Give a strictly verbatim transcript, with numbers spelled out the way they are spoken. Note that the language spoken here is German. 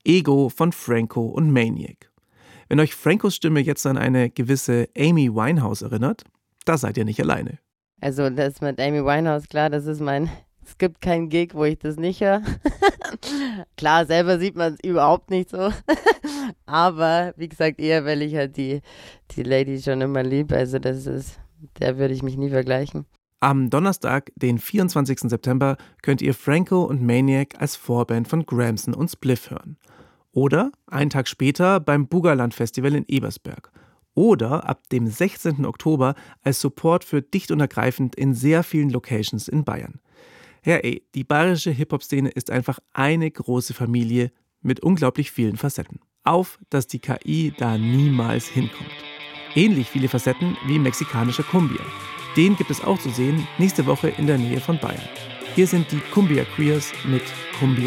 Ego von Franco und Maniac. Wenn euch Francos Stimme jetzt an eine gewisse Amy Winehouse erinnert, da seid ihr nicht alleine. Also das mit Amy Winehouse, klar, das ist mein... Es gibt keinen Gig, wo ich das nicht höre. Klar, selber sieht man es überhaupt nicht so. Aber wie gesagt, eher, weil ich halt die, die Lady schon immer liebe. Also das ist, der würde ich mich nie vergleichen. Am Donnerstag, den vierundzwanzigsten September, könnt ihr Franco und Maniac als Vorband von Gramson und Spliff hören. Oder einen Tag später beim Bugaland Festival in Ebersberg. Oder ab dem sechzehnten Oktober als Support für Dicht und Ergreifend in sehr vielen Locations in Bayern. Ja, ey, die bayerische Hip-Hop-Szene ist einfach eine große Familie mit unglaublich vielen Facetten. Auf, dass die K I da niemals hinkommt. Ähnlich viele Facetten wie mexikanischer Cumbia. Den gibt es auch zu sehen nächste Woche in der Nähe von Bayern. Hier sind die Cumbia Queers mit Cumbia